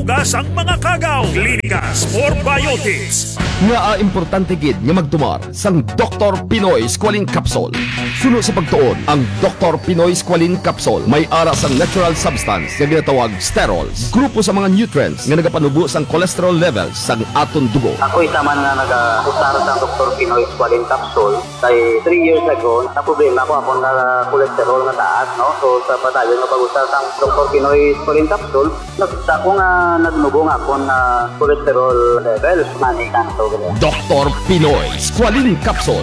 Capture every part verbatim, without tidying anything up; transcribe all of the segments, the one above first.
nagatugas ang mga kagaw. Klinika Sport Biotics. Nga a importante gid nga magtumar sang Doctor Pinoy Squalene Capsule. Suno sa pagtuon ang Doctor Pinoy Squalene Capsule may ara sang natural substance nga ginatawag sterols. Grupo sa mga nutrients nga nagapanubo sang cholesterol levels sang aton dugo. Ako isa man nga nag-usara sa Doctor Pinoy Squalene Capsule kay three years ago na problema ako ako na cholesterol nga taas, no? So sa padayon nga pag-usara sa Doctor Pinoy Squalene Capsule, nakita ko nga nagnubo nga ako na cholesterol levels manikan to. Doctor Pinoy Squalene Capsule.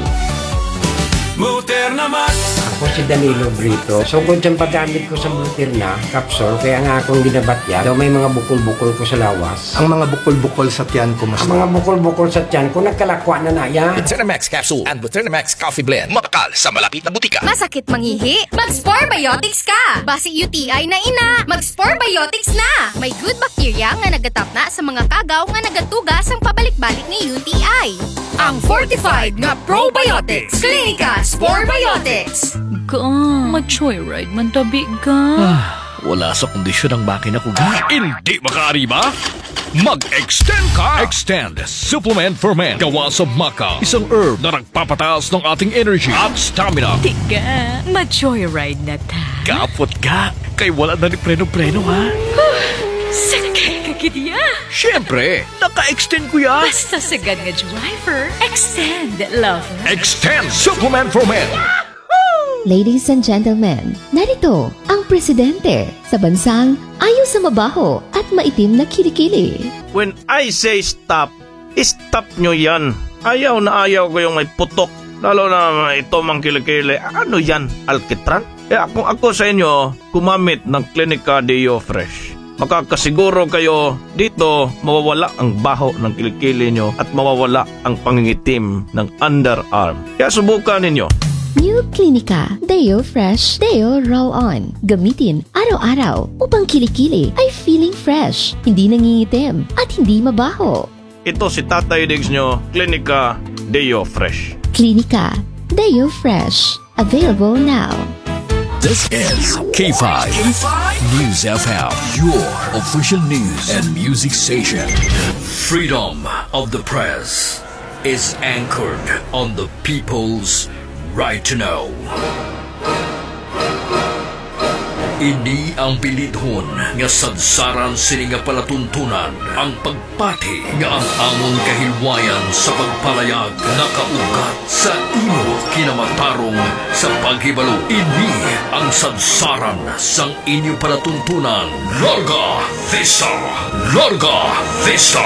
Muterna Max. Ako si Danilo Brito. So kung siyang paggamit ko sa Muterna capsule, kaya nga akong ginabatya, daw may mga bukol-bukol ko sa lawas. Ang mga bukol-bukol sa tiyan ko, mas Ang mga bukol-bukol sa tiyan ko, nagkalakwa na na yan. Muterna Capsule and Muterna Coffee Blend. Makakal sa malapit na butika. Masakit mangihi? Mag-Spore Biotics ka! Basi U T I na ina, mag-Spore Biotics na! May good bacteria nga nagatap na sa mga kagaw nga nagatugas ang pabalik-balik ni U T I. Ang fortified nga probiotics. Klinika Spore Biotics. Ka, ma-joyride man tabi ka. Ah, wala sa kondisyon ang makina ko ga. Hindi makaari ba? Mag-extend ka! Extend Supplement for Men. Gawa sa maca. Isang herb na nagpapataas ng ating energy at stamina. Tiga, ma-joyride na ta. Kapot ka. Kay wala na ni preno-preno ha. Sakay ka kidya. Siyempre, naka-extend ko yan. Basta sagad nga driver. Extend, lover. Extend Supplement for Men. Ladies and gentlemen, narito ang presidente sa bansang ayaw sa mabaho at maitim na kilikili. When I say stop, stop nyo yan. Ayaw na ayaw ko yung may putok. Lalo na ito mang kilikili. Ano yan? Alkitran? Eh kung ako sa inyo, gumamit ng Klinika Deo Fresh. Makakasiguro kayo dito mawawala ang baho ng kilikili nyo at mawawala ang pangingitim ng underarm. Kaya subukan ninyo. New Klinika Deo Fresh Deo Roll On. Gamitin araw-araw upang kilikili ay feeling fresh, hindi nangingitim at hindi mabaho. Ito si Tatay Diggs nyo, Klinika Deo Fresh. Klinika Deo Fresh. Available now. This is K five News F M, your official news and music station. Freedom of the press is anchored on the people's right to know. Ini ang pilidhon nga sadsaran sini nga palatuntunan ang pagpati nga ang amon kahilwayan sa pagpalayag nakaugat sa imo kinamatarong sa paghibalo. Ini ang sadsaran sang inyo palatuntunan. Larga Vista! Larga Vista!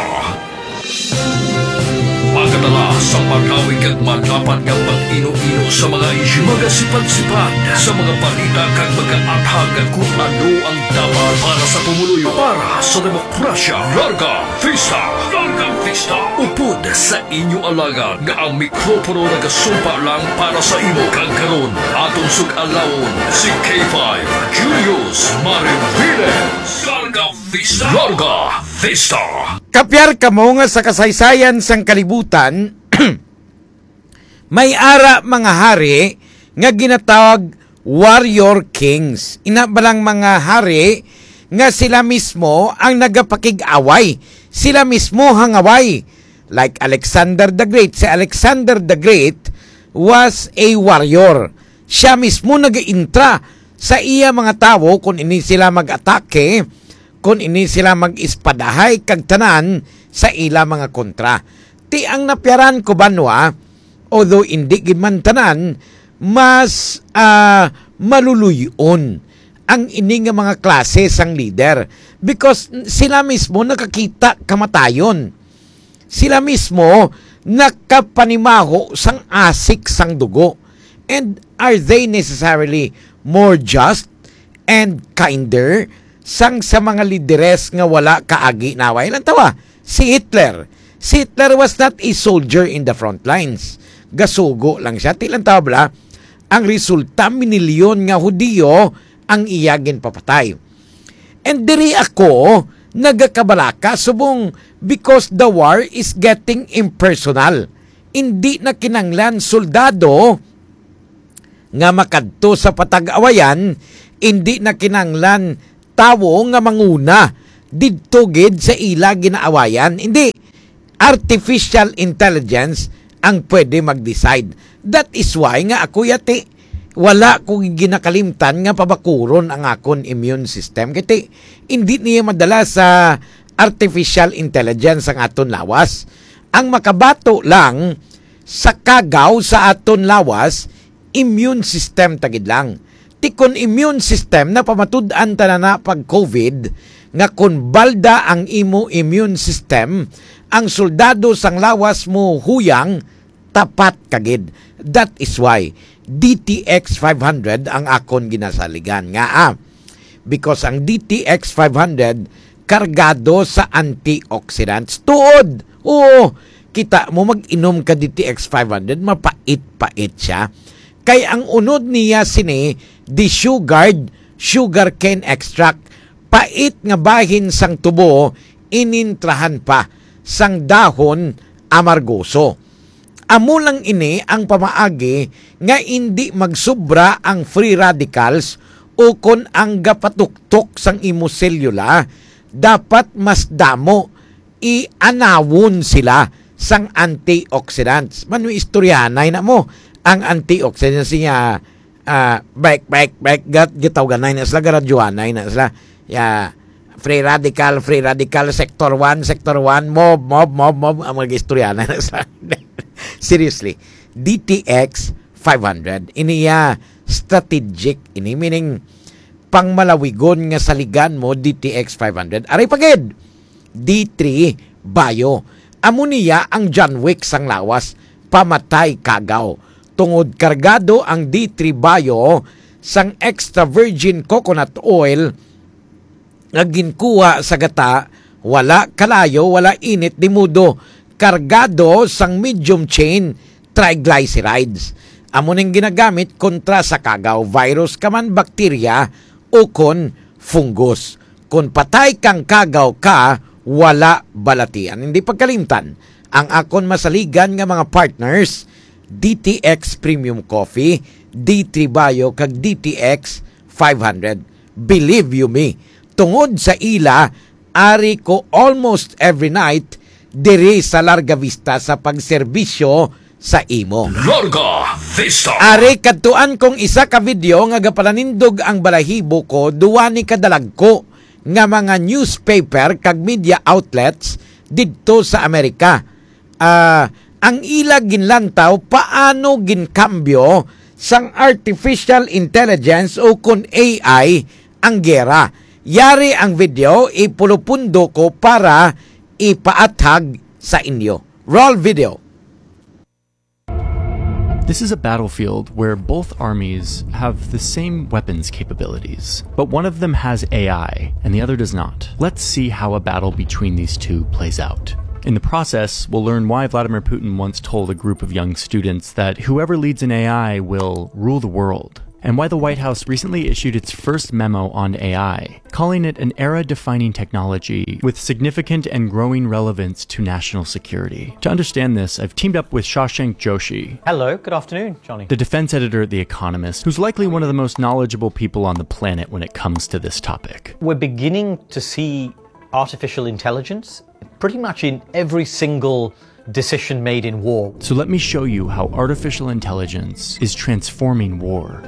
Pagkatala sa magawig at matapat ng pag-ino-ino sa mga isyu, magasipad-sipad sa mga balita kag mag-aathag kung ano ang dapat para sa pumuluyo, para sa demokrasya. Larga Vista! Larga Vista! Upod sa inyo alaga nga ang mikropono nagasumpa lang para sa imo kag karon atong sug-alawon si K five Julius Mariviles. Larga Vista! Larga Vista! Kapyar ka mo nga sa kasaysayan sang kalibutan, may ara mga hari nga ginatawag warrior kings. Inabalang mga hari nga sila mismo ang nagapakig-away. Sila mismo hangaway. Like Alexander the Great. Si Alexander the Great was a warrior. Siya mismo nag-intra sa iya mga tao kung ini sila mag-atake, kung ini sila mag-ispadahay kag tanan sa ila mga kontra. Ti ang napyaran ko banwa, although hindi giman tanan, mas uh, maluluyon ang ini nga mga klase sang leader because sila mismo nakakita kamatayon. Sila mismo nakapanimaho sang asik sang dugo. And are they necessarily more just and kinder sang sa mga lideres nga wala kaagi naway lang tawa? Si Hitler. Si Hitler was not a soldier in the front lines. Gasugo lang siya. Tilang tawa bala, ang resulta minilyon nga Hudiyo ang iyagin papatay. And diri ako nagakabalaka subong because the war is getting impersonal. Hindi na kinanglan soldado nga makadto sa patag-awayan, hindi na kinanglan tawo nga manguna didto gid sa ila ginaawayan. Hindi, artificial intelligence ang pwede mag-decide. That is why nga ako yati, wala ko ginakalimtan nga pabakuron ang akon immune system. Kiti, hindi niya madala sa artificial intelligence ang aton lawas. Ang makabato lang sa kagaw sa aton lawas, immune system tagid lang. Tikon immune system na pamatud-an ta na pag COVID, nga kung balda ang imo immune system, ang soldado sang lawas mo huyang, tapat kagid. That is why D T X five hundred ang akon ginasaligan nga ah. Because ang D T X five hundred kargado sa antioxidants. Tuod. Oo, kita mo mag-inom ka D T X five hundred, mapait-pait siya. Kay ang unod niya sini desugared sugarcane extract. Pait nga bahin sang tubo, inintrahan pa sang dahon amargoso. Amo lang ini ang pamaagi nga hindi magsubra ang free radicals o kon ang gapatuktok sang imo selula, dapat mas damo ianawon sila sang antioxidants. Manu istoryanay na mo ang antioxidants niya, uh, back back back gat gitaw ganay na sila, garadyoanay na sila. Ya, free radical, free radical, sector one, sector one, mob, mob, mob, mob, ang mga istoryanay na sila. Seriously, D T X five hundred, iniya strategic, ini meaning pangmalawigon nga saligan mo D T X five hundred. Aray pagid, D three Bio. Amo niya ang John Wick sang lawas, pamatay kagaw. Tungod kargado ang D three Bio sang extra virgin coconut oil nga ginkuha sa gata, wala kalayo, wala init di mudo. Kargado sang medium chain triglycerides. Amo ning ginagamit kontra sa kagaw, virus kaman, bakterya o kon fungus. Kung patay kang kagaw ka, wala balatian. Hindi pagkalimtan ang akon masaligan nga mga partners, D T X Premium Coffee, D three Bio kag D T X five hundred. Believe you me, tungod sa ila, ari ko almost every night diri sa Larga Vista sa pagserbisyo sa imo. Larga Vista. Ari kadtuan kong isa ka video nga gapalanindog ang balahibo ko, duwa ni kadalag ko nga mga newspaper kag media outlets didto sa Amerika. Uh, ang ila ginlantaw paano ginkambyo sang artificial intelligence o kun A I ang gera. Yari ang video, ipulupundo ko para ipaatag sa inyo. Roll video. This is a battlefield where both armies have the same weapons capabilities, but one of them has A I and the other does not. Let's see how a battle between these two plays out. In the process, we'll learn why Vladimir Putin once told a group of young students that whoever leads an A I will rule the world, and why the White House recently issued its first memo on A I, calling it an era-defining technology with significant and growing relevance to national security. To understand this, I've teamed up with Shashank Joshi. Hello, good afternoon, Johnny. The defense editor at The Economist, who's likely one of the most knowledgeable people on the planet when it comes to this topic. We're beginning to see artificial intelligence pretty much in every single decision made in war. So let me show you how artificial intelligence is transforming war.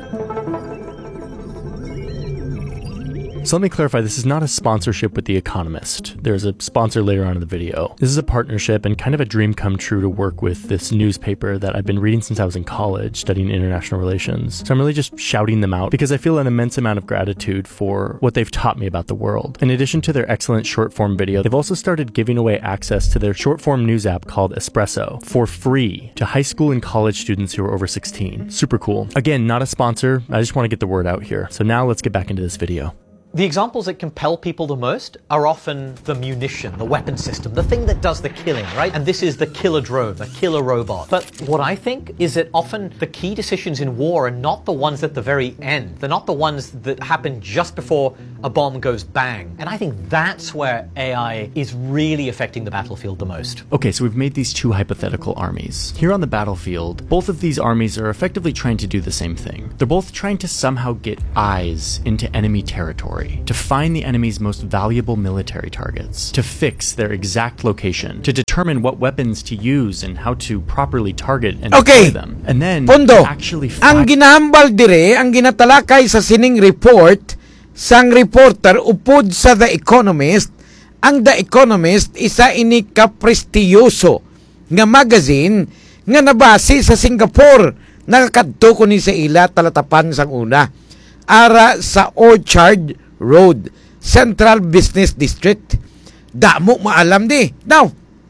So let me clarify, this is not a sponsorship with The Economist. There's a sponsor later on in the video. This is a partnership and kind of a dream come true to work with this newspaper that I've been reading since I was in college, studying international relations. So I'm really just shouting them out because I feel an immense amount of gratitude for what they've taught me about the world. In addition to their excellent short form video, they've also started giving away access to their short form news app called Espresso for free to high school and college students who are over sixteen. Super cool. Again, not a sponsor. I just want to get the word out here. So now let's get back into this video. The examples that compel people the most are often the munition, the weapon system, the thing that does the killing, right? And this is the killer drone, the killer robot. But what I think is that often the key decisions in war are not the ones at the very end. They're not the ones that happen just before a bomb goes bang. And I think that's where A I is really affecting the battlefield the most. Okay, so we've made these two hypothetical armies. Here on the battlefield, both of these armies are effectively trying to do the same thing. They're both trying to somehow get eyes into enemy territory. inventory, to find the enemy's most valuable military targets, to fix their exact location, to determine what weapons to use and how to properly target and okay. deploy them, and then Pondo, actually ang ginahambal dire, ang ginatalakay sa sining report, sang reporter upod sa The Economist, ang The Economist isa ini kaprestiyoso nga magazine nga nabase sa Singapore, nakakadto ko ni sa ila talatapan sang una, ara sa Orchard Road, Central Business District. Damo maalam di. Now,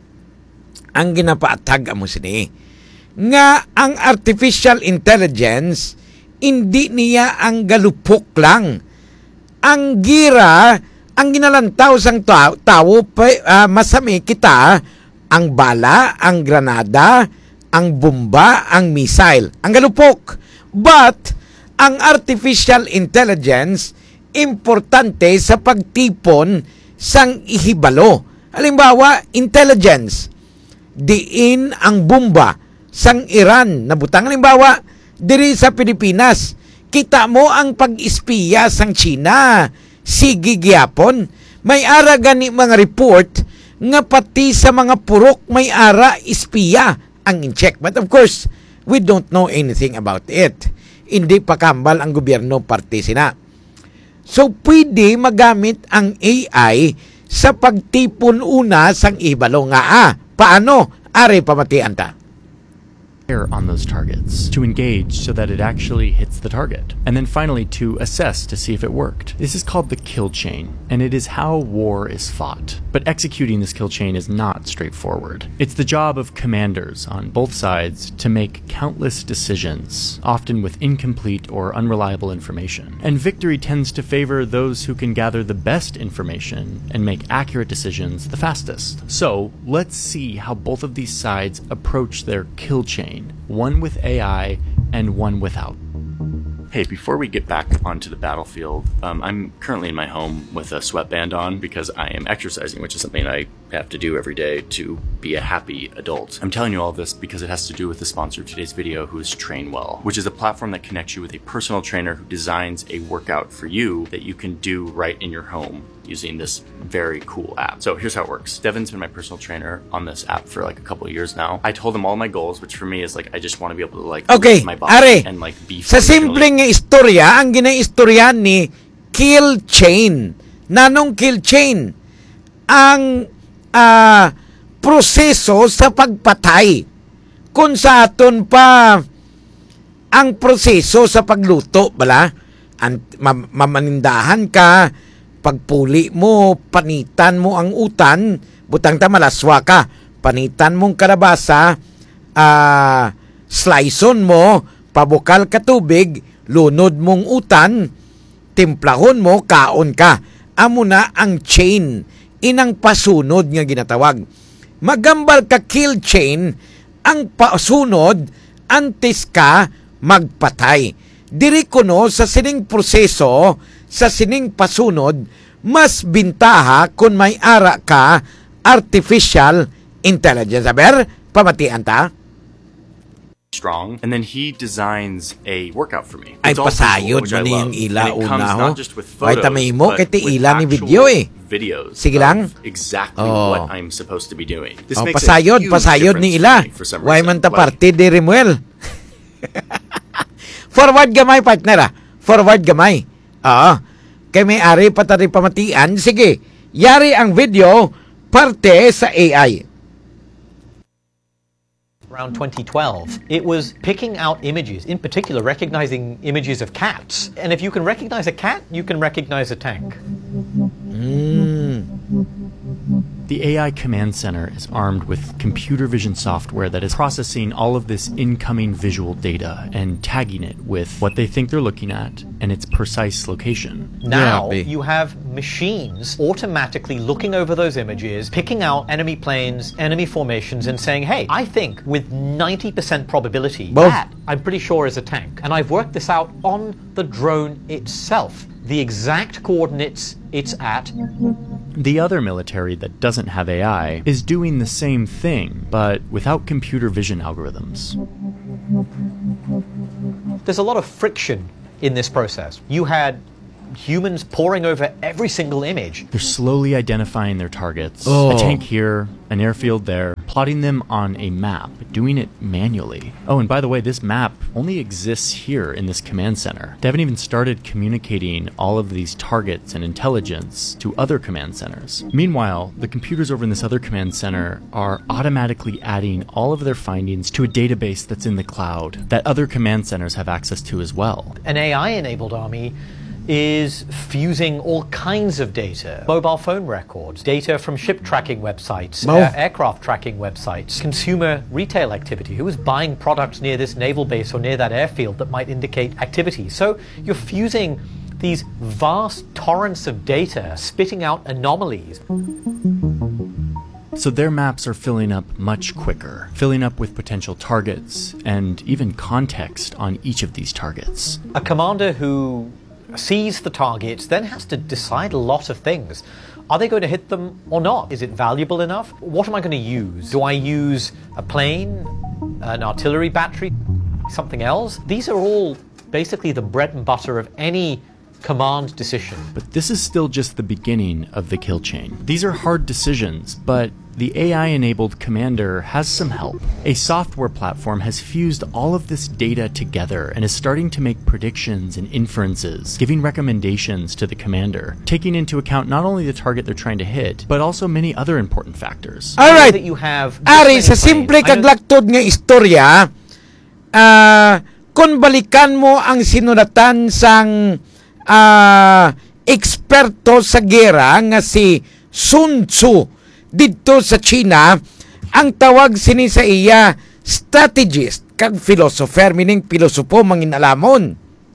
ang ginapaatag amo sini nga ang artificial intelligence hindi niya ang galupok lang. Ang gira, ang ginalantaw sang tao, tao uh, masami kita ang bala, ang granada, ang bomba, ang missile, ang galupok. But ang artificial intelligence importante sa pagtipon sang ihibalo. Halimbawa, intelligence diin ang bomba sang Iran nabutang. Halimbawa, diri sa Pilipinas, kita mo ang pag-espiya sang China. Sige gyapon, may ara gani mga report nga pati sa mga purok may ara espiya ang in-check. But of course, we don't know anything about it. Hindi pa kambal ang gobyerno parte sina. So, pwede magamit ang A I sa pagtipon una sang ibalo nga. Ah, paano? Are pamatian ta. On those targets to engage so that it actually hits the target, and then finally to assess to see if it worked. This is called the kill chain, and it is how war is fought. But executing this kill chain is not straightforward. It's the job of commanders on both sides to make countless decisions, often with incomplete or unreliable information. And victory tends to favor those who can gather the best information and make accurate decisions the fastest. So let's see how both of these sides approach their kill chain. One with A I and one without. Hey, before we get back onto the battlefield, um, I'm currently in my home with a sweatband on because I am exercising, which is something I have to do every day to be a happy adult. I'm telling you all this because it has to do with the sponsor of today's video, who is Trainwell, which is a platform that connects you with a personal trainer who designs a workout for you that you can do right in your home using this very cool app. So here's how it works. Devin's been my personal trainer on this app for like a couple of years now. I told him all my goals, which for me is like I just want to be able to like okay, my body are, and like be sa simpleng nga istorya, ang ginaistoryan ni kill chain. Nanong kill chain? Ang uh, proseso sa pagpatay. Kung sa aton pa ang proseso sa pagluto, bala, ang mam- mamanindahan ka, pagpuli mo, panitan mo ang utan, butang ta malaswa ka, panitan mong kalabasa, uh, sliceon mo, pabukal ka tubig, lunod mong utan, timplahon mo, kaon ka. Amo na ang chain, inang pasunod nga ginatawag. Magambal ka kill chain, ang pasunod, antes ka magpatay. Diri kuno sa sining proseso, sa sining pasunod, mas bintaha kung may ara ka artificial intelligence. Aber, pamatian ta? Strong, and then he designs a workout for me. Ay, pasayod mo ni yung ila una ho. Ay, tamay mo, kaya ila ni video eh. Videos sige lang. Exactly oh. what I'm supposed to be doing. This oh, makes pasayod, pasayod ni ila. Why man ta parte di Rimuel? Forward gamay, partner ah. Forward gamay. Oo. Kaya may ari patari pamatian. Sige, yari ang video parte sa A I. Around twenty twelve, it was picking out images, in particular recognizing images of cats. And if you can recognize a cat, you can recognize a tank. Mm. The A I command center is armed with computer vision software that is processing all of this incoming visual data and tagging it with what they think they're looking at and its precise location. Now yeah, you have machines automatically looking over those images, picking out enemy planes, enemy formations, and saying, hey, I think with ninety percent probability Both. that I'm pretty sure is a tank. And I've worked this out on the drone itself. The exact coordinates it's at. The other military that doesn't have A I is doing the same thing, but without computer vision algorithms. There's a lot of friction in this process. You had humans poring over every single image. They're slowly identifying their targets. Oh. A tank here, an airfield there, plotting them on a map, doing it manually. Oh, and by the way, this map only exists here in this command center. They haven't even started communicating all of these targets and intelligence to other command centers. Meanwhile, the computers over in this other command center are automatically adding all of their findings to a database that's in the cloud that other command centers have access to as well. An A I-enabled army is fusing all kinds of data. Mobile phone records, data from ship tracking websites, Oh. uh, aircraft tracking websites, consumer retail activity. Who is buying products near this naval base or near that airfield that might indicate activity? So you're fusing these vast torrents of data, spitting out anomalies. So their maps are filling up much quicker, filling up with potential targets and even context on each of these targets. A commander who sees the targets then has to decide a lot of things. Are they going to hit them or not? Is it valuable enough? What am I going to use? Do I use a plane, an artillery battery, something else? These are all basically the bread and butter of any command decision. But this is still just the beginning of the kill chain. These are hard decisions, but the A I-enabled commander has some help. A software platform has fused all of this data together and is starting to make predictions and inferences, giving recommendations to the commander, taking into account not only the target they're trying to hit, but also many other important factors. Alright. That you have Ari, sa simple kaglagtod nga istorya, uh, kung balikan mo ang sinulatan sang uh, eksperto sa gera nga si Sun Tzu dito sa China, ang tawag sini sa iya strategist kag philosopher, meaning pilosopo manginalamon.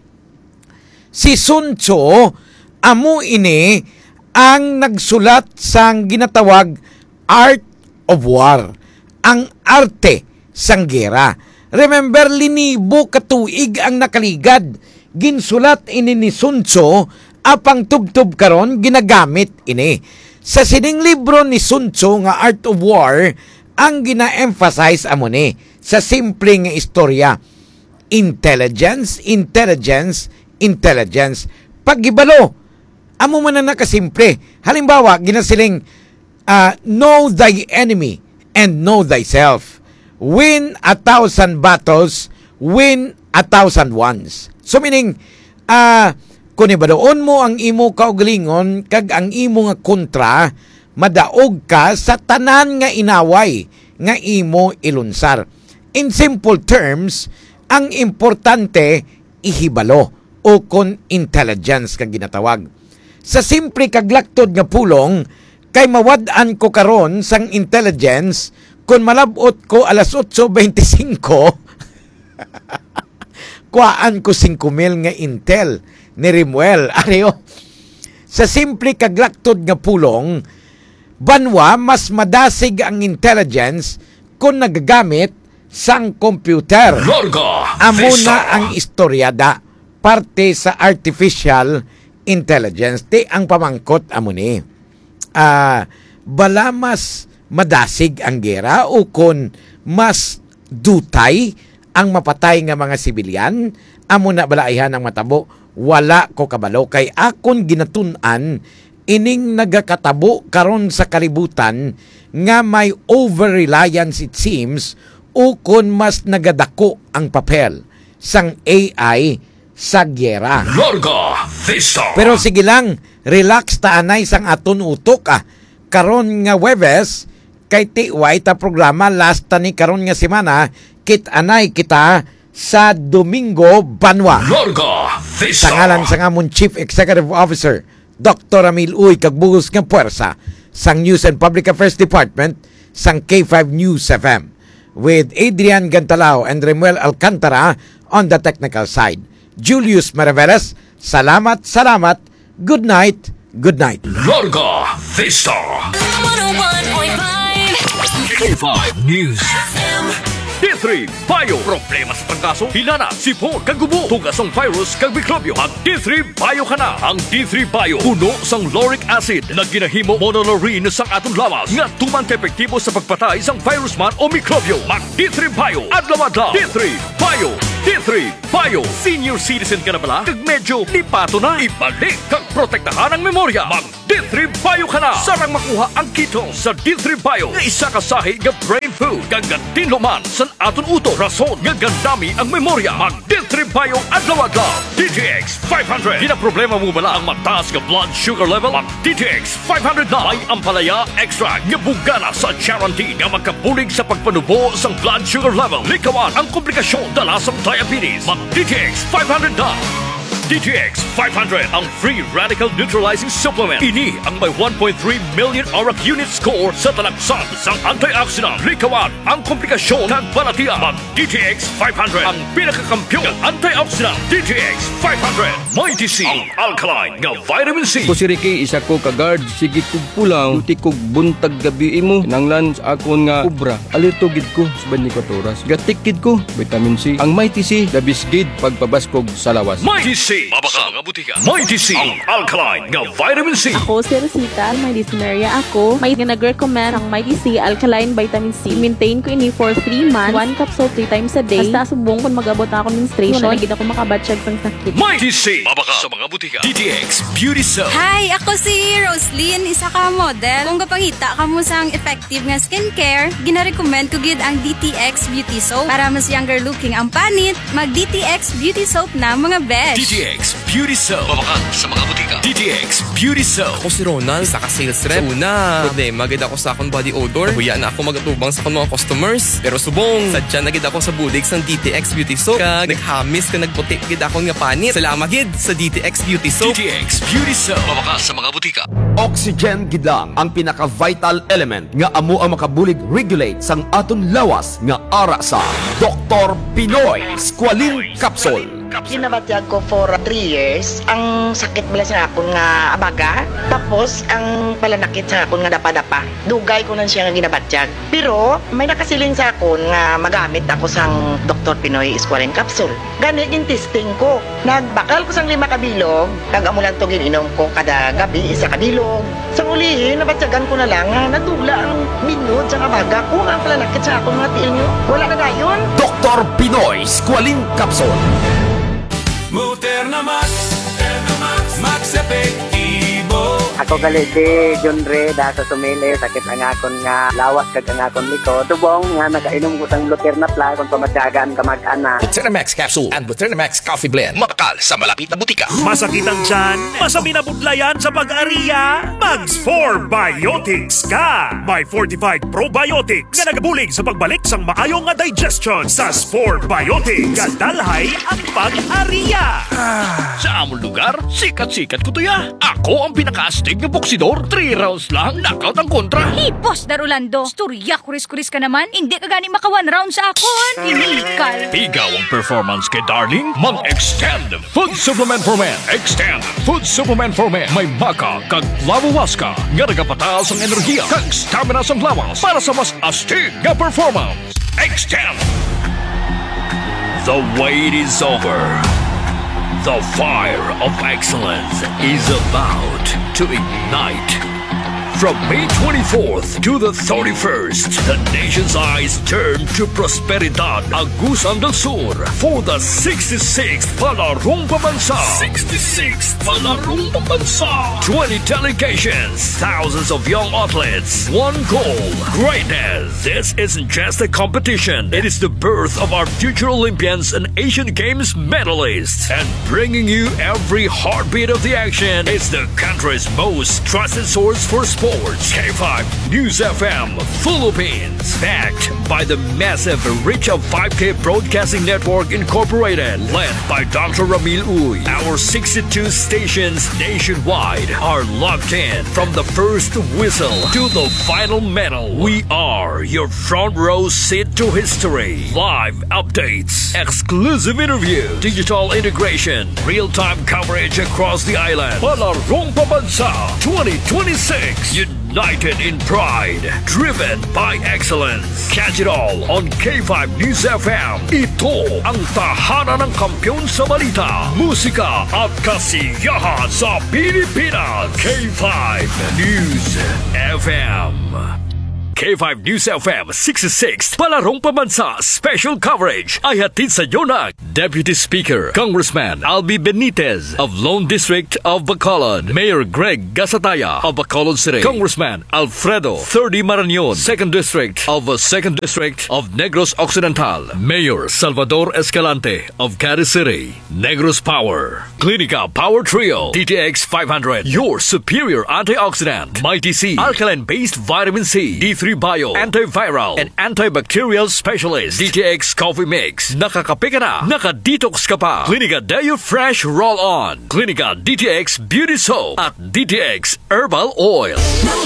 Si Sun Tzu amo ini ang nagsulat sang ginatawag Art of War, ang arte sang gera. Remember, linibo katuig ang nakaligad, ginsulat ini ni Sun Tzu, apang tubtub karon ginagamit ini. Sa sining libro ni Sun Tzu nga Art of War, ang gina-emphasize amo ni sa simple nga istorya: intelligence, intelligence, intelligence. Paggibalo, amo man na nakasimple. Halimbawa, ginasiling uh, know thy enemy and know thyself. Win a thousand battles, win a thousand ones. So meaning, ah, uh, kung ibaloon mo ang imo kaugalingon kag ang imo nga kontra, madaog ka sa tanan nga inaway nga imo ilunsar. In simple terms, ang importante ihibalo o kon intelligence kag ginatawag. Sa simple kaglagtod nga pulong, kay mawad-an ko karon sang intelligence kung malabot ko alas eight twenty-five kuhaan ko five mil nga intel ni Rimuel. Ariyo, sa simple kaglagtod nga pulong, banwa mas madasig ang intelligence kung nagagamit sang computer. Amo na ang istoryada, parte sa artificial intelligence. Di ang pamangkot amo ni. Uh, bala mas madasig ang gera o kung mas dutay ang mapatay nga mga sibilyan, amo na balaihan ang matabo. Wala ko kabalo kay akon ginatun-an ining nagakatabo karon sa kalibutan nga may over-reliance it seems o kung mas nagadako ang papel sang A I sa gyera. Pero sige lang, relax ta anay sang aton utok ah. Karon nga Webes kay tiway ta programa last ta ni karon nga semana, kit anay kita sa Domingo Banwa. Sa ngalan sa ngamon Chief Executive Officer Doctor Amil Uy kagbugos nga puwersa sang News and Public Affairs Department sang K five News F M with Adrian Gantalao and Remuel Alcantara on the technical side. Julius Maraveles, salamat, salamat, good night, good night. Larga Vista one oh one point five K five News F M. D three Bio. Problema sa pagkaso, hinana, sipon, kagubo, tugas ang virus, kag mikrobyo. Ang D three Bio ka na. Ang D three Bio, puno sang lauric acid na ginahimo monolaurin sang atong lawas nga tuman ka-epektibo sa pagpatay sang virus man o mikrobyo. Mag D three Bio. Adlaw-adlaw. D three Bio. D three Bio. Senior citizen ka na bala? Kag medyo lipato na. Ibalik kag protektahan ang memorya. Mag D three Bio ka na. Sarang makuha ang keto sa D three Bio nga isa ka sahi nga brain food. Gagantin luman san aton uto. Rason nga gandami ang memorya. Mag D three Bio adlaw-adlaw. D T X five hundred. Gina problema mo bala ang mataas nga blood sugar level? Mag D T X five hundred na. May ampalaya extra nga bugana sa guarantee nga magkabulig sa pagpanubo sa blood sugar level. Likawan ang komplikasyon dala sa diabetes. Mag D T X five hundred na. D T X five hundred ang free radical neutralizing supplement. Ini ang may one point three million A R A C unit score sa talagsan sang antioxidant. Likawan ang komplikasyon kag balatian. Mag D T X five hundred ang pinakakampyon ng antioxidant. D T X five hundred. May T C ang alkaline nga vitamin C. Ko si Ricky, isa ko ka-guard. Sige kog pulang, duty kog buntag gabi imo. Nanglan sa akon nga kubra. Alerto gid ko sa twenty-four oras. Gatikid ko vitamin C. Ang May T C labis gid pagpabaskog sa lawas. May T C mabaka mga butika. May T C ang alkaline nga vitamin C. Ako si Rosita, may dysuria ako. May nag-recommend ang May T C alkaline vitamin C. Maintain ko ini for three months. One capsule three times a day. Hasta subong kung mag-abot na ako menstruation. Wala gid ako makabatsyag sang sakit. May T C mabaka sa mga butika. D T X Beauty Soap. Hi, ako si Roslyn, isa ka model. Kung kapangita ka mo sang effective nga skincare, gina-recommend ko gid ang D T X Beauty Soap. Para mas younger looking ang panit, mag D T X Beauty Soap na mga besh. D T X Beauty Soap. Mabakan sa mga butika. D T X Beauty Soap. Ako si Ronald, isa ka sales rep. Una, problema gid ako sa akong body odor. Huya na ako magatubang sa akong mga customers. Pero subong, sadya na gid ako sa bulig sang D T X Beauty Soap. Kag naghamis ka nagputi gid ako nga panit. Salamat gid sa D T X Beauty Soap. D T X Beauty Soap. Mabakan sa mga butika. Oxygen gid lang ang pinaka-vital element nga amo ang makabulig regulate sang aton lawas nga ara sa Doctor Pinoy Squalene Capsule. Ginabatyag ko for three years. Ang sakit bala sa akon nga abaga. Tapos, ang palanakit sa akon nga dapa-dapa. Dugay ko lang siya nga ginabatyag. Pero, may nakasiling sa akon nga magamit ako sang Doctor Pinoy Squalene Capsule. Gani yung testing ko. Nagbakal ko sang lima kabilog. Kag-amulan to gininom ko kada gabi isa kabilog. Sa ulihin, nabatyagan ko na lang nga natugla ang minod sa abaga ko. Ang palanakit sa akon nga tiil nyo. Wala na dayon. Doctor Pinoy Squalene Capsule. Muterna Max, Muterna Max, Max Epektibo. Ako gali si John Ray da sa sumili, sakit ang akon nga lawas kag ang akon liko. Tubong nga nagainom ko sang Luterna Plus kung pamatyagan ka mag-ana. Luterna Max Capsule and Luterna Max Coffee Blend. Makakal sa malapit na butika. Masakit ang tiyan? Masami na budlayan sa pag-ariya? Mags four Biotics ka! May fortified probiotics nga nagabulig sa pagbalik sang maayong nga digestion sa four Biotics. Kadalhay ang pag-ariya. Sa among lugar, sikat-sikat ko to ya. Ako ang pinaka-astig na boksidor. Three rounds lang, knockout ang kontra. Hey, Boss Darulando, storya kuris-kuris ka naman. Hindi ka gani maka one round sa akon. Inikal. Ikaw ang performance kay darling. Mag-extend food supplement for men. Extend food supplement for men. May maka kag lawawaska nga nagapataas ang enerhiya kag stamina sa lawas para sa mas astig nga performance. Extend. The wait is over. The fire of excellence is about to ignite. From May twenty-fourth to the thirty-first, the nation's eyes turn to Prosperidad Agusan del Sur for the sixty-sixth Palarong Pambansa. sixty-sixth Palarong Pambansa. twenty delegations, thousands of young athletes, one goal, greatness. This isn't just a competition. It is the birth of our future Olympians and Asian Games medalists. And bringing you every heartbeat of the action is the country's most trusted source for sports. K five News F M Philippines, backed by the massive reach of five K Broadcasting Network Incorporated, led by Doctor Ramil Uy. Our sixty-two stations nationwide are locked in from the first whistle to the final medal. We are your front row seat to history. Live updates, exclusive interview, digital integration, real-time coverage across the island. Palarong Pambansa twenty twenty-six. United in pride, driven by excellence. Catch it all on K five News F M. Ito ang tahanan ng kampyon sa balita, musika at kasiyahan sa Pilipinas. K five News F M. K K five News F M sixty-six Palarong Pambansa Special Coverage ay hatid sa inyo ng Deputy Speaker Congressman Albi Benitez of Lone District of Bacolod, Mayor Greg Gasataya of Bacolod City, Congressman Alfredo thirty Marañon, second District of uh, second District of Negros Occidental, Mayor Salvador Escalante of Caris City, Negros Power, Clinica Power Trio, D T X five hundred, your superior antioxidant, Mighty C, alkaline-based vitamin C, D three Bio, antiviral and antibacterial specialist, D T X Coffee Mix, nakakape ka na, naka-detox ka pa, Clinica Deo Fresh Roll-On, Clinica D T X Beauty Soap at D T X Herbal Oil.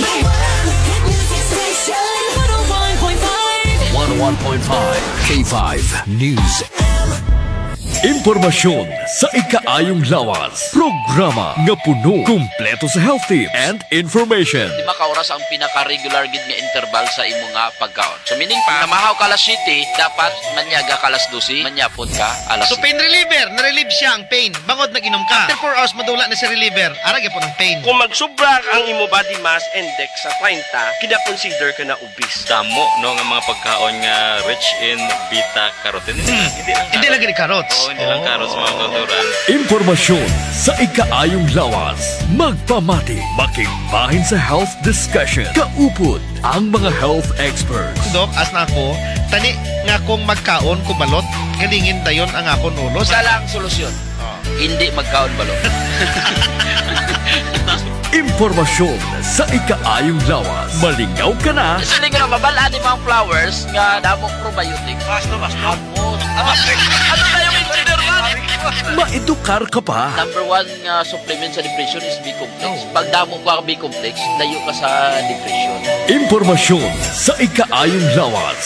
one oh one point five K five News. Impormasyon sa ikaayong lawas. Programa nga puno, kumpleto sa health tips and information. Lima ka oras ang pinaka-regular gid nga interval sa imo nga pagkaon. So meaning pa, namahaw ka alas siyete, dapat manyaga ka alas dose, manyapon ka alas So pain reliever, na-relieve siya ang pain. Bangod nag-inom ka. After four hours madula na si reliever, arag po ng pain. Kung magsubra ang imo body mass index sa thirty, kina-consider ka na obese. Damo no nga mga pagkaon nga rich in beta carotene. Hmm. Hindi lang Hindi lang gini carrots. Oo, hindi lang carrots mga kulturan. Impormasyon sa ikaayong lawas. Magpamati, makigbahin sa health discussion. Kaupod ang mga health experts. Dok, as na ako, tani nga kung magkaon kubalot, galingin dayon ang akon ulo. Sa lang solusyon. Oh. Hindi magkaon balot. Impormasyon sa ikaayong lawas. Malingaw ka na. Sa linggo na mabalaan ni mga flowers nga damong probiotic. Basta, basta. Ano na yung engineer man? Maedukar ka pa. Number one nga uh, supplement sa depression is B-complex. Pag damo ko ang B-complex, layo ka sa depression. Impormasyon sa ikaayong lawas.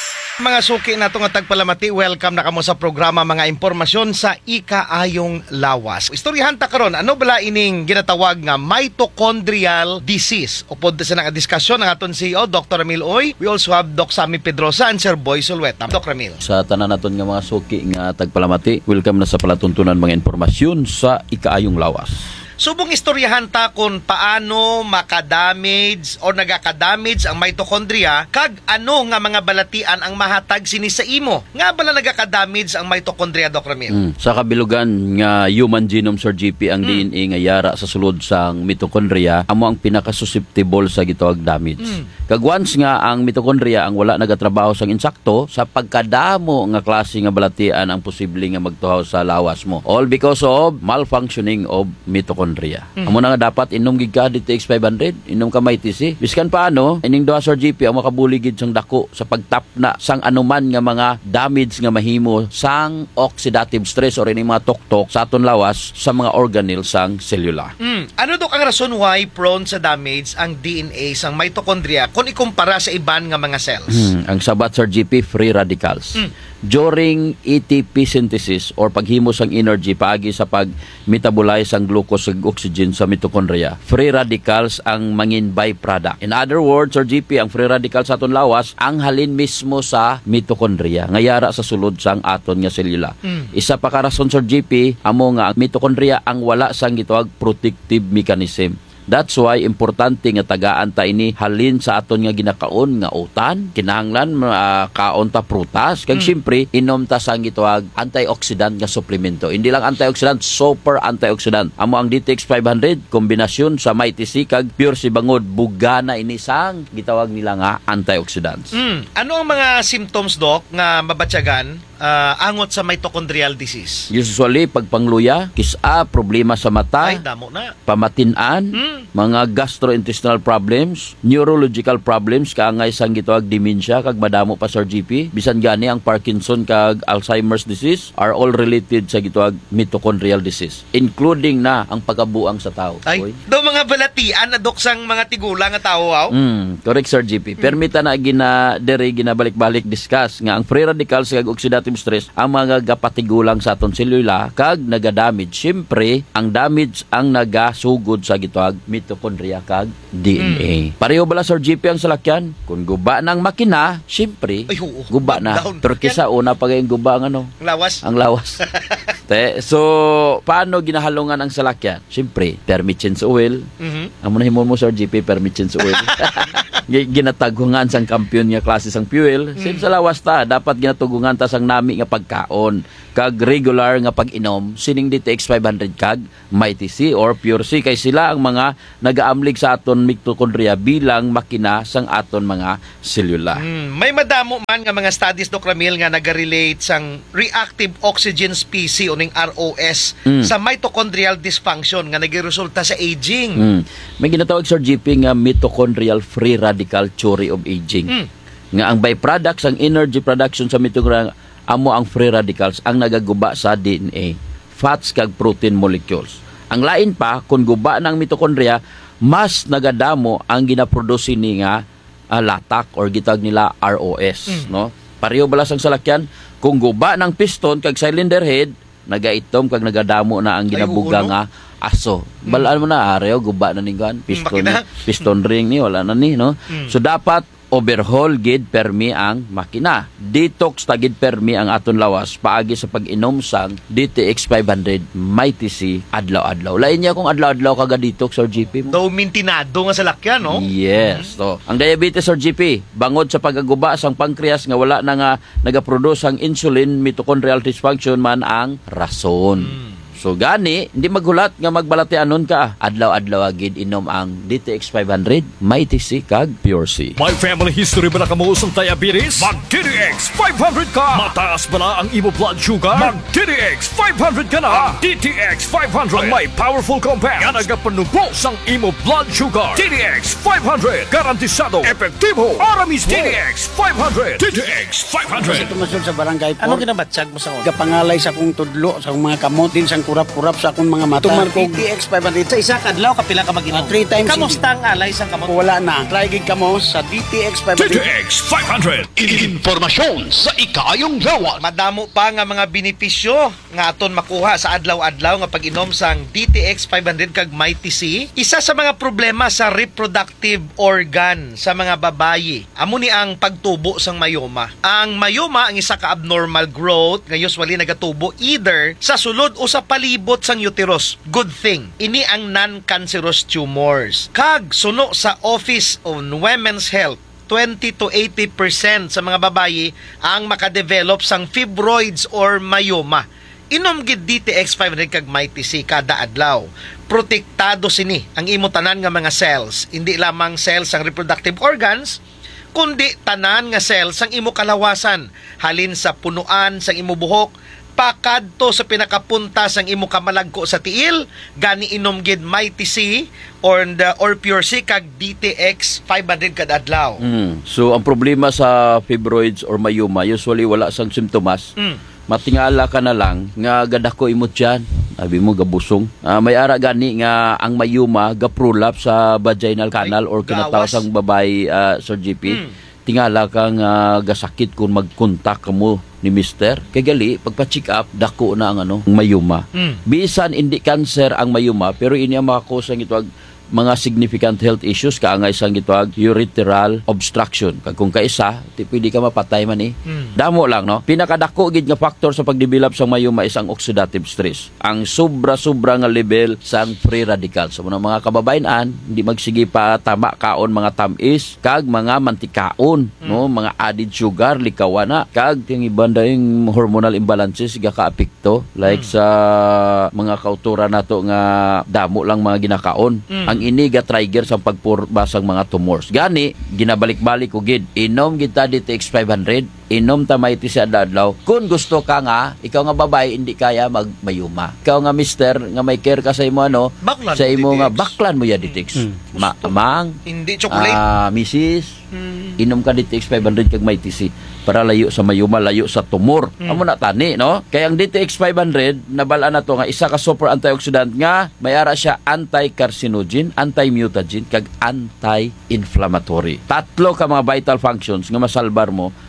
Mga suki na nga tagpalamati, welcome na kamo sa programa mga impormasyon sa ikaayong lawas. Istoryahan ta karon, ano bala ining ginatawag nga mitochondrial disease? Upod sa nga diskusyon ng aton C E O Doctor Ramil Oy. We also have Doc Sammy Pedrosa and Sir Boy Sulweta. Doc Ramil. Sa tanan naton nga mga suki nga tagpalamati, welcome na sa palatuntunan mga impormasyon sa ikaayong lawas. Subong istoryahan ta kung paano makadamage o nagaka-damage ang mitochondria kag ano nga mga balatian ang mahatag sini sa imo. Nga bala nagaka-damage ang mitochondria, Doc Ramil? Mm. Sa kabilugan nga human genome, Sir G P, ang mm. D N A nga yara sa sulod sang mitochondria, amo ang pinaka-susceptible sa gitawag damage. Mm. Kag once nga ang mitochondria ang wala nagatrabaho sang insakto, sa pagkadamo nga klase nga balatian ang posible nga magtuhaw sa lawas mo. All because of malfunctioning of mitochondria. Mm-hmm. Amo na nga dapat inom gid ka D T X five hundred, inom ka Mighty C. Biskan paano, ining duha Sir G P ang makabuligid sang dako sa pagtapna sang anuman nga mga damage nga mahimo sang oxidative stress or ining mga tuktok sa aton lawas sa mga organelle sang selula. Mm. Ano dok ang rason why prone sa damage ang D N A sang mitochondria kung ikumpara sa iban nga mga cells? Mm. Ang sabat Sir G P, free radicals. Mm. During A T P synthesis or paghimo sang energy paagi sa pag-metabolize ang glucose ug oxygen sa mitochondria, free radicals ang mangin byproduct. In other words, Sir G P, ang free radicals sa aton lawas ang halin mismo sa mitochondria nga yara sa sulod sang aton nga selula. Mm. Isa pa ka rason, Sir G P, amo nga ang mitochondria ang wala sang gitawag protective mechanism. That's why importante nga tagaan ta ini halin sa aton nga ginakaon nga utan, kinahanglan uh, kaon ta prutas, kag mm. syempre inom ta sang gitawag antioxidant nga suplemento. Hindi lang antioxidant, super antioxidant. Amo ang D T X five hundred kombinasyon sa Mighty C kag Pure si Bangod, bugana ini sang gitawag nila nga antioxidants. Mm. Ano ang mga symptoms, Doc, nga mabatyagan uh, angot sa mitochondrial disease? Usually pagpangluya, kisa, problema sa mata, ay damo na, pamatinan, mm. mga gastrointestinal problems, neurological problems, kaangay sang gitawag dementia, kag madamo pa Sir G P. Bisan gani ang Parkinson kag Alzheimer's disease are all related sa gitawag mitochondrial disease, including na ang pagkabuang sa tao. Ay, do mga balatian na dok sang mga tigulang nga tao, wow? Mm, correct Sir G P. Mm. Permita na gina dere ginabalik-balik discuss nga ang free radicals kag oxidative oxidative stress ang mga gapatigulang sa aton selula kag naga-damage. Siyempre, ang damage ang nagasugod sa gitawag mitochondria kag D N A. Mm. Pareho bala Sir G P ang salakyan? Kung guba ng makina, siyempre, Ay, oh, guba na. Down. Pero kisa una pa yung guba ang ano? Ang lawas. Ang lawas. Te, so, paano ginahalungan ang salakyan? Siyempre, permithins oil. Mm-hmm. Amo na himon mo Sir G P, permithins oil. Ginatagungan sang kampiyon nga klase sang fuel. Mm. Sim sa lawas ta, dapat ginatugungan ta sang nami nga pagkaon. Kag regular nga pag-inom, sining D T X five hundred kag Mighty C or Pure C. Kay sila ang mga nagaamlig sa aton mitochondria bilang makina sang aton mga selula. Mm. May madamo man nga mga studies, Doc Ramil, nga naga-relate sang reactive oxygen species o ning R O S mm. sa mitochondrial dysfunction nga nagiresulta sa aging. Mm. May ginatawag Sir G P nga mitochondrial free radical theory of aging. Mm. Nga ang byproducts, ang energy production sa mitochondria amo ang free radicals ang nagaguba sa D N A, fats kag protein molecules. Ang lain pa, kung guba ng mitochondria, mas nagadamo ang ginaproduce ni nga uh, latak or gitag nila R O S. Mm. No? Pareho balas ang salakyan, kung guba ng piston kag cylinder head, nagaitom kag nagadamo na ang ginabuga nga aso. Mm. Balaan mo na, areo, guba na ni gan, piston, mm, piston ring ni, wala na ni, no? Mm. So dapat overhaul gid permi ang makina. Detox tagid permi ang aton lawas paagi sa pag-inom sang D T X five hundred Mighty C adlaw-adlaw. Lain niya kung adlaw-adlaw kaga detox Sir G P mo. Daw mintinado nga sa lakyan, no? Yes. So, ang diabetes Sir G P, bangod sa pagaguba sang pancreas nga wala na nga nagaproduce ang insulin, mitochondrial dysfunction man ang rason. Mm. So gani, hindi maghulat nga magbalatianon ka. Adlaw-adlaw agid inom ang D T X five hundred, Mighty C kag Pure C. May family history ba na kamuusong diabetes? Mag-D T X five hundred ka! Mataas ba na ang imo blood sugar? Mag-D T X five hundred ka na! Ang D T X five hundred ang may powerful compound nga nagapanubos ang imo blood sugar. D T X five hundred, garantisado, epektibo, ara mismo. D T X five hundred, D T X five hundred. Sa tumasyon sa barangay po. Ano ginabatsag mo sa ko? Kapangalay sa kong tudlo, sa mga kamot din, sa kurap-kurap sa akong mga mata. Tuman ko D T X five hundred. Sa isa kadlaw kapila ka mag-inom? Uh, three times. Kamusta ang alay sa kamot? Wala na. Try gig kamo sa D T X five hundred. D T X five hundred. Informasyon sa ikayong lawas. Madamo pa nga mga benepisyo nga aton makuha sa adlaw-adlaw nga pag-inom sang D T X five hundred kag Mighty C. Isa sa mga problema sa reproductive organ sa mga babayi, amo ni ang pagtubo sang mayoma. Ang mayoma ang isa ka abnormal growth nga usually nagatubo either sa sulod o sa palibot sang uterus. Good thing. Ini ang non-cancerous tumors. Kag suno sa Office on Women's Health, twenty to eighty percent sa mga babayi ang makadevelop sang fibroids or mayoma. Inom gid D T X five hundred kag Mighty C kada adlaw. Protektado sini ang imo tanan nga mga cells, hindi lamang cells sang reproductive organs, kundi tanan nga cells sang imo kalawasan, halin sa punuan sang imo buhok, pakadto sa pinakapunta sang imo kamalagko sa tiil, gani inom gid Mighty C or the or Pure C kag D T X five hundred kada adlaw. Mm. So ang problema sa fibroids or mayoma, usually wala sang simptomas. Mm. Matingala ka na lang nga gadako imot dyan. Sabi mo gabusong. Uh, may ara gani nga ang mayuma gaprolapse sa vaginal canal or kinatawag sang babae, uh, Sir G P. Mm. Tingala kang uh, gasakit kung mag-contact ka mo ni mister. Kaya gali, pagpa-check up, dako na ang ano, mayuma. Mm. Bisan hindi cancer ang mayuma, pero ini ang makakosang ito mga significant health issues, kaangay sang gitawag urethral obstruction. Kag kung kaisa, di pwede ka mapatay man eh. Mm. Damo lang, no? Pinakadako gid nga factor sa pagdevelop sang mayuma is ang oxidative stress. Ang sobra-sobra nga level sang free radicals. So, mga kababayan, hindi magsige pa tama kaon mga tamis, kag mga mantikaon, mm. no? Mga added sugar, likawana, kag ting ibanda yung hormonal imbalances ga kaapekto. Like mm. sa mga kautura nato nga damo lang mga ginakaon. Mm. Ang ini ga trigger sa pagpurbasang mga tumors. Gani, ginabalik-balik ko gid. Inom kita D T X five hundred, inom ta Mighty C adlaw. Kung gusto ka nga, ikaw nga babae hindi kaya magmayuma. Ikaw nga mister nga may care ka sa imo ano, baklan sa imo nga baklan mo ya D T X. Hmm. Ma amang hindi chocolate. Ah, uh, missis. Hmm. Inom ka D T X five hundred kag Mighty C para layo sa mayuma, layo sa tumor. Hmm. Amo na tani, no? Kaya ang D T X five hundred nabala na to nga isa ka super antioxidant nga may ara siya anti-carcinogen, anti-mutagen kag anti-inflammatory. Tatlo ka mga vital functions nga masalbar mo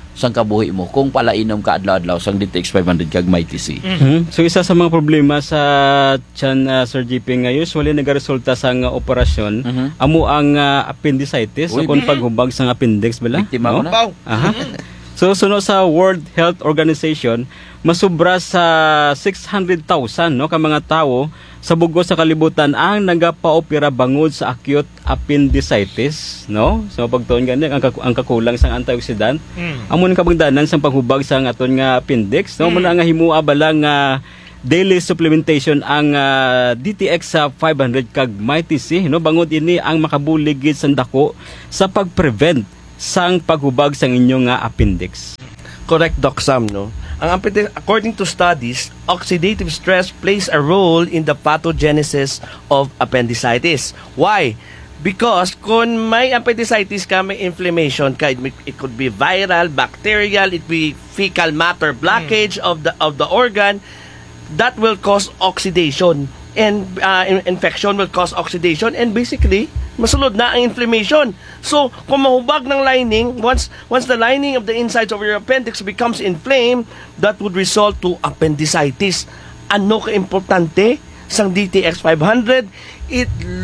sang kabuhi mo kung palainom ka adlaw-adlaw sang D T X five hundred kag Mighty C. Mhm. So isa sa mga problema sa tiyan uh, Sir G P nga usually nagaresulta sa nga operasyon Mhm. amo ang uh, appendicitis Uy, o kung bi- paghubag sa appendix bala. Biktima ko na. Wow. Aha. So sunod sa World Health Organization, masubra sa six hundred thousand no ka mga tawo sa bugos sa kalibutan ang nagapaopera bangod sa acute appendicitis, no? So pagtuon gani ang, kak- ang kakulang sang antioxidant. Mm. Amo ning kabangdanan sang paghubag sa aton nga appendix, no? Muna nga himua bala nga daily supplementation ang uh, D T X sa five hundred kag Mighty C, no? Bangod ini ang makabulig gid sa dako sa pag-prevent sang paghubag sang inyong nga appendix. Correct, Doc Sam, no? Ang appendi- according to studies, oxidative stress plays a role in the pathogenesis of appendicitis. Why? Because kung may appendicitis ka, may inflammation ka, it, may- it could be viral, bacterial, it be fecal matter blockage of the of the organ, that will cause oxidation. And uh, in- infection will cause oxidation, and basically, masulod na ang inflammation. So, kung mahubag ng lining, once once the lining of the insides of your appendix becomes inflamed, that would result to appendicitis. Ano ka-importante sang D T X five hundred? It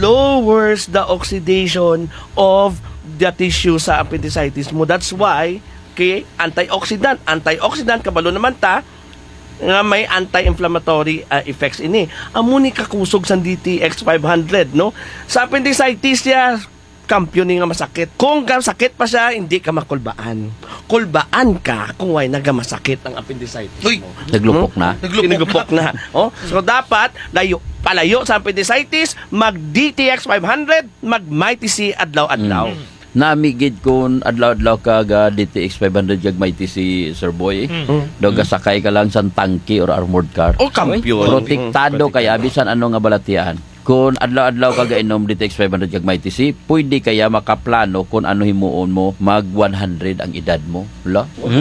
lowers the oxidation of the tissue sa appendicitis mo. That's why, okay, antioxidant. Antioxidant, kabalo naman ta, nga may anti-inflammatory uh, effects ini. Amo ni kakusog sa D T X five hundred, no? Sa appendicitis siya, kampiyon ni nga masakit. Kung ka sakit pa siya, hindi ka makulbaan. Kulbaan ka kung way nagamasakit ang appendicitis. Uy, Naglupok na. Naglupok na. Oh, so dapat layo palayo sa appendicitis, mag D T X five hundred, mag Mighty C adlaw-adlaw. Mm. Namigid kun adlaw-adlaw ka ga D T X five hundred kag Mighty C, Sir Boy. Mm. Do gasakay ka lang sa tanki or armored car. Oh, kampiyon. Protektado kaya bisan ano nga balatian. Kung adlaw-adlaw ka gainom D T X five hundred kag Mighty C, pwede kaya makaplano kung ano himuon mo mag one hundred ang edad mo. Wala?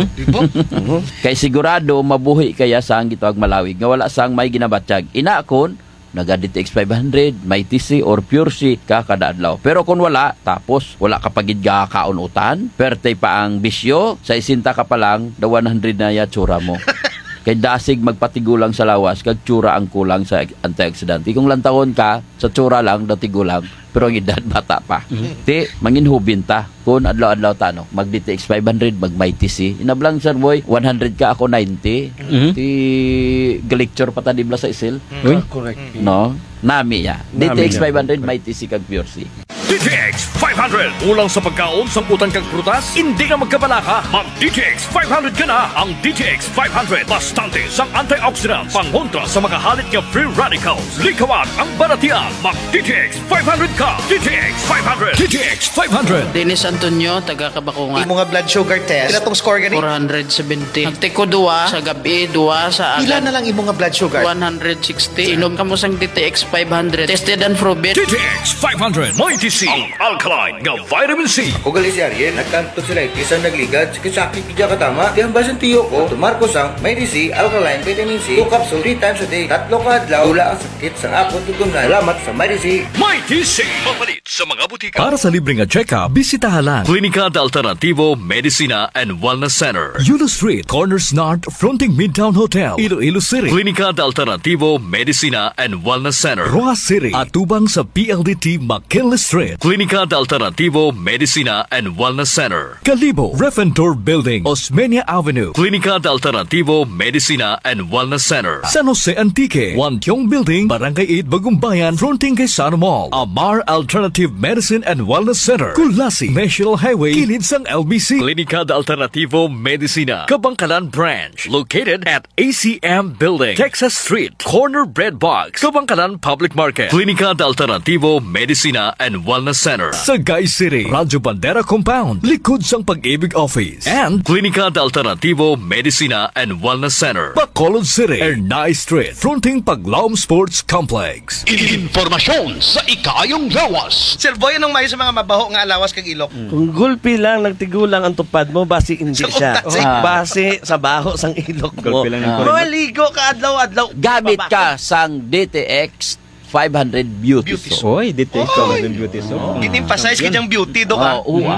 Mm-hmm. Kay sigurado mabuhi kaya sa ang gitawag malawig nga wala sang may ginabatyag. Ina kon naga D T X five hundred, Mighty C or Pure C ka kada adlaw. Pero kung wala, tapos wala ka pagid ga kaunutan, perte pa ang bisyo, sa isinta ka pa lang, da one hundred na ya tsura mo. Kay dasig magpatigulang sa lawas, kag tsura ang kulang sa antioxidant. Kung lantawon ka, sa tsura lang, datigulang, pero ang edad bata pa. Ti, manginhubin ta. Kung adlaw-adlaw tano, mag D T X five hundred, mag Mighty C. Inablang, Sir Boy, one hundred ka, ako ninety. Mhm. Ti, galicture pa ta dibla sa isil. Uy. Correct. No? Nami ya. D T Nami X ya. five hundred, Mighty C kag Pure C. D T X five hundred. Ulang sa pagkaon, samputan kag prutas, hindi ka magkabalaka. Mag D T X five hundred ka na. Ang D T X five hundred, bastante sang antioxidant, pangontra sa makahalit nga free radicals. Likawan ang baratian. Mag D T X five hundred ka. D T X five hundred. D T X five hundred. Dennis Antonio, taga Kabakungan. Imo nga blood sugar test, pila tong score gani? four seventy. Nagtiko duwa sa gabi, duwa sa agad. Pila na lang imo nga blood sugar? one sixty. Inom ka mo sang D T X five hundred. Tested and proven. D T X five hundred. Mighty C. Ang alkaline nga vitamin C. O galis Ariel, nagkanto sila isang nagligad, sakit kidya katama, tiyang basan tiyo ko, tumarko sang Mighty C, alkaline, vitamin C, two capsule, three times a day, tatlo ka adlaw, wala ang sakit sa ako, tutungan, salamat sa Mighty C. Mighty C. Mapalit sa mga butika. Para sa libreng check-up, bisitahan lang Klinika de Alternativo Medicina and Wellness Center, Yulo Street, Corners North, fronting Midtown Hotel, Iloilo City. Klinika de Alternativo Medicina and Wellness Center, Roa City, atubang sa P L D T McKinley Street. Klinika de Alternativo Medicina and Wellness Center, Calibo, Refentor Building, Osmeña Avenue. Klinika de Alternativo Medicina and Wellness Center, San Jose Antique, Wantiong Building, Barangay eight, Bagumbayan, fronting kay Sano Mall. Amar Alternative Medicine and Wellness Center, Kulasi, National Highway, kilid sang L B C. Klinika de Alternativo Medicina, Kabangkalan Branch, located at A C M Building, Texas Street, Corner Bread Box, Kabangkalan Public Market. Klinika de Alternativo Medicina and Wellness Center, Sagay City, Radyo Bandera Compound, likod sang Pag-ibig Office, and Klinika de Alternativo Medicina and Wellness Center, Bacolod City, Ernay Street, fronting Paglaom Sports Complex. Informasyon sa ikayong lawas. Sir Boy, anong mayo sa mga mabaho nga lawas kag ilok? Kung gulpi lang, nagtigulang ang tupad mo, basi hindi Sa siya. utak, Ah. Basi sa baho sang ilok mo. Gulpi lang ng kuryente. Maligo ka adlaw-adlaw. Gamit ka sang D T X five hundred Beauty Soap. Oy, D T X five hundred Beauty Soap. Gini-emphasize ka diyang beauty do ka. Oo, ah.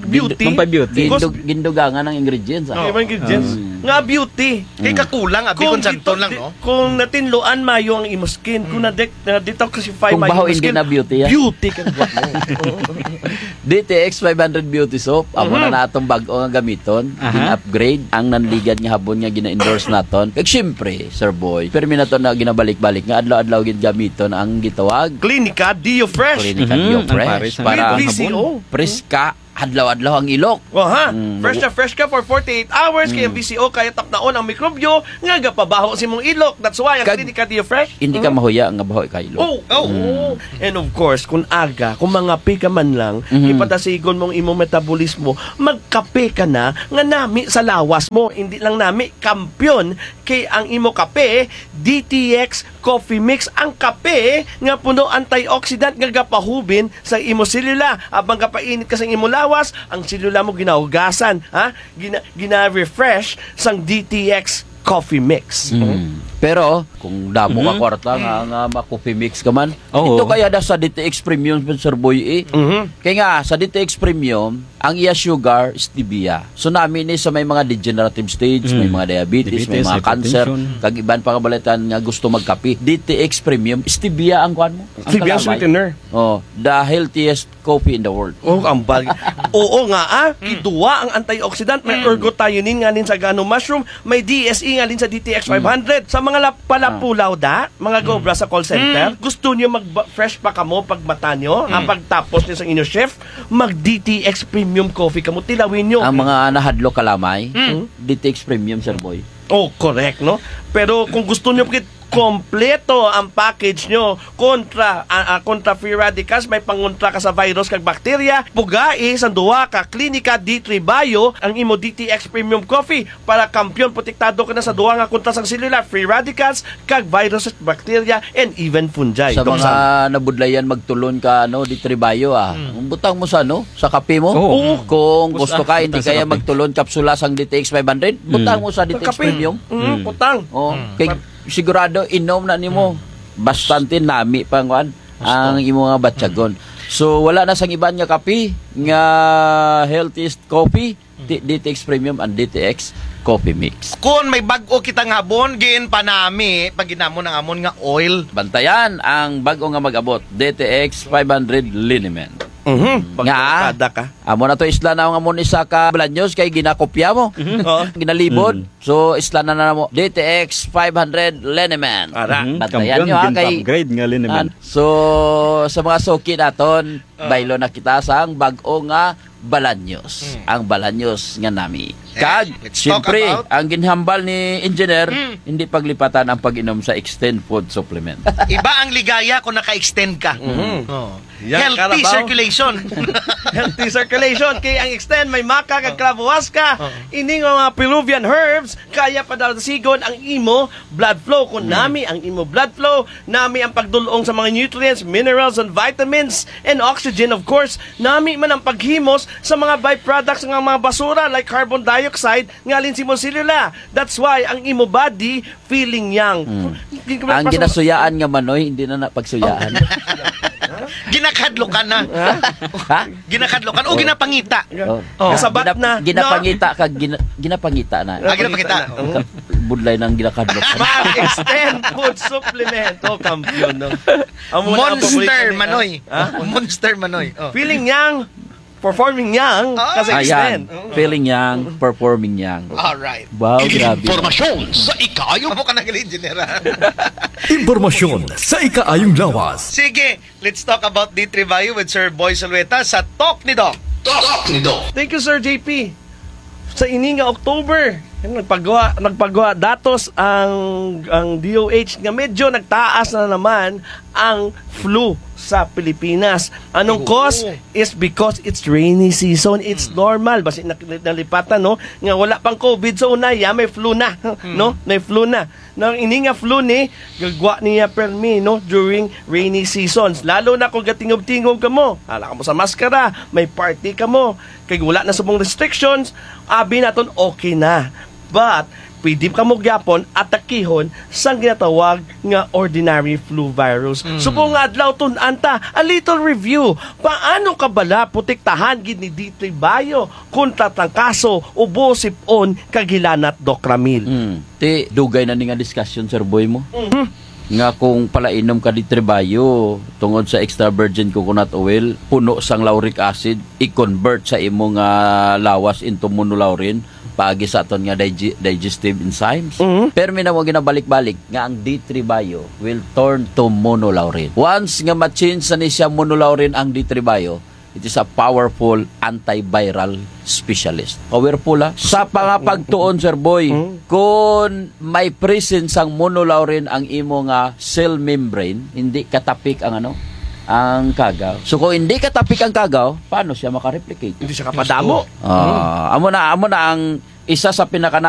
beauty. Pampabeauty. Gindug, gindugangan ng ingredients. Ah. Ibang ingredients. Nga beauty. Kay kakulang, abi kung santon lang, di- no? Kung natinluan mayo ang imo skin, kung na-de- na-detoxify Kung mayo baho ang hindi skin, na beauty yan. beauty ka buhat mo. D T X five hundred Beauty Soap, amo Mhm. na natong bag-o nga gamiton, Aha. gin-upgrade ang nanligad nga habon nga gina-endorse naton. Kag syempre, Sir Boy, permi naton na ginabalik-balik nga adlaw-adlaw gid gamiton ang gitawag Clinica Dio Fresh. Clinica Mhm, Dio ang Fresh pares ang para With V C O. preska adlaw-adlaw ang ilok. Oh, ha? Mm, Fresh na fresh ka for forty-eight hours, kaya ang V C O kaya tapnaon ang mikrobyo, nga gapabaho si mong ilok. That's why ang Kag- Clinica Dio Fresh. Hindi ka mahuya nga baho ka ilok. Oh, oh. And of course, kung aga, kung mga ka man lang, Mhm. ipatasigon mong imong metabolismo, magkape ka na nga nami sa lawas mo. Hindi lang nami, kampyon kay ang imo kape, D T X Coffee Mix. Ang kape nga puno antioxidant nga gapahubin sa imo selula. Abang kapainit ka sa imo lawas, ang selula mo ginahugasan, ha? Gina, gina-refresh sang D T X Coffee Mix. Mm. Pero kung damo ka Mhm. kwarta nga nga ma-coffee mix ka man, Oo. ito kaya da sa D T X Premium Sir Boy eh. Mhm. Kaya nga sa D T X Premium, ang iya sugar stevia. So namin ni sa may mga degenerative stage, Mm. may mga diabetes, may Diabetes, mga cancer, hypertension. kag iban pa kabalitan nga gusto magkape. D T X Premium stevia ang kuan mo. Ang Stevia kalamay. sweetener. Oh, the healthiest coffee in the world. Oh, ang bal. Oo nga ah, kiduwa ang antioxidant, may ergothioneine nga din sa gano mushroom, may D S E nga din sa D T X five hundred. Sa mga lap- palapulaw da, mga gobra sa call center, gusto niyo mag-fresh pa kamo pag mata nyo, ang pagtapos niyo sa inyo chef, mag-D T X Premium Coffee kamo, tilawin nyo. Ang mga nahadlo kalamay, D T X Premium Sir Boy. Oh, correct, no? Pero kung gusto nyo kompleto ang package nyo kontra uh, uh, kontra free radicals, may pangontra ka sa virus kag bakterya, pugai sa duwa ka Clinica D three Bio ang imo D T X Premium Coffee para kampiyon protektado ka na sa duwa nga kontra sang cellular free radicals kag virus at bakterya and even fungi. Sa Dok mga Sam. nabudlayan magtulon ka ano di tribayo ah. Butang mo sa ano sa kape mo. Oo. Kung Bus- gusto ah, ka hindi butang sa kaya kape. magtulon kapsula sang D T X five hundred, butang mo sa D T X Kape. Premium. Mm, putang. Oh, kay sigurado inom na nimo. Bastante nami pang kuan ang imo nga batyagon. So wala na sang iban nga kape nga healthiest coffee, D T X Premium and D T X Coffee Mix. Kung may bag-o kita nga abon, giin pa nami, pag ginamon ang amon nga oil. Bantayan ang bag-o nga mag-abot, D T X five hundred Liniment. Mhm. Nga, Kada ka. amo na to isla na nga mo isa ka Blanyos kay ginakopya mo. Oo. Ginalibod. So isla na na mo D T X five hundred Liniment. Ara. Mhm. Bantayan Kampiyon, nyo ha gin- kay upgrade nga liniment. Ah, so sa mga suki naton, baylo na kita sa ang bag-o nga Balanyos. Ang Balanyos nga nami. Kag, let's talk siyempre, about- ang ginhambal ni engineer, hindi paglipatan ang pag-inom sa Extend Food Supplement. Iba ang ligaya kung naka-extend ka. Oh. Yan, Healthy Carabao. circulation. Healthy circulation kay ang extend may maka kag clavuasca ini nga mga Peruvian herbs kaya pa daw sigon ang imo blood flow kung nami ang imo blood flow nami ang pagdulong sa mga nutrients minerals and vitamins and oxygen of course nami man ang paghimos sa mga byproducts ng mga basura like carbon dioxide ngalin si mo selula that's why ang imo body feeling young Ang ginasuyaan nga manoy, hindi na napagsuyaan. Ginakadlokan na. Ha? Ginakadlokan o ginapangita. Oh. Kasabat na. Ginapangita ka, gina, ginapangita na. Ah, ginapangita. Budlay ng ginakadlok. Mag-extend food supplement. Oh, kampiyon, no? Ang muna ang Monster paborito ni- Manoy. Ha? Monster Manoy. Oh. Feeling young, performing young, kasi extend. Ayan, feeling young, performing young. Alright. Wow, grabe. Informasyon sa ikaayon. Amo ka nang engineer. Impormasyon sa ikaayong lawas. Sige, let's talk about D three Bio with Sir Boy Salweta sa Talk ni Doc. Talk ni Doc. Thank you, Sir J P. Sa ini nga October, nagpagawa nagpagawa datos ang ang D O H nga medyo nagtaas na naman ang flu sa Pilipinas. Anong cause? Is because it's rainy season. It's normal. Basta nalipatan, no? Nga wala pang COVID sa una, ya may flu na. No? May flu na. Nang ini nga flu ni, gagwa niya permi, no? During rainy seasons. Lalo na kung gatingob-tingob ka mo. Hala ka mo sa maskara. May party ka mo. Kaya wala na subong restrictions. Abi naton okay na. But, pwede ka mo gyapon atakihon sang ginatawag nga ordinary flu virus. Mm. So kung adlaw tun anta, a little review. Paano ka bala protektahan gid ni dito'y bayo kontra tangkaso ubo sipon kagilanat dokramil. Mm. Ti dugay na ni nga discussion sir boy mo. Mhm. Nga kung palainom ka di trebayo tungod sa extra virgin coconut oil, puno sang lauric acid, i-convert sa imong uh, lawas into monolaurin paagi sa aton nga dig- digestive enzymes. Mm-hmm. Pero mina mo ginabalik-balik nga ang D three Bio will turn to monolaurin. Once nga ma-change sa ni siya monolaurin ang D three Bio, it is a powerful antiviral specialist. Powerful ha? Sa pangapagtuon, Sir Boy, mm-hmm. kung may presence ang monolaurin ang imo nga cell membrane, hindi katapik ang ano, ang kagaw. So kung hindi katapik ang kagaw, paano siya makareplicate? Hindi siya kapadamo. Ah, amo na amo na ang isa sa pinaka